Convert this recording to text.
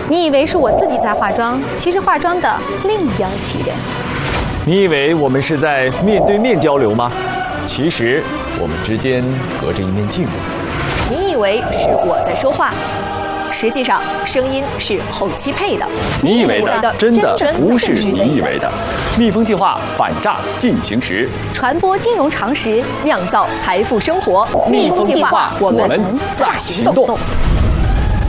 你以为是我自己在化妆，其实化妆的另有其人。 你以为我们是在面对面交流吗？其实我们之间隔着一面镜子。 你以为是我在说话，实际上声音是后期配的。 你以为的真的不是你以为的。蜜蜂计划反诈进行时， 传播金融常识， 酿造财富生活。蜜蜂计划，我们在行动。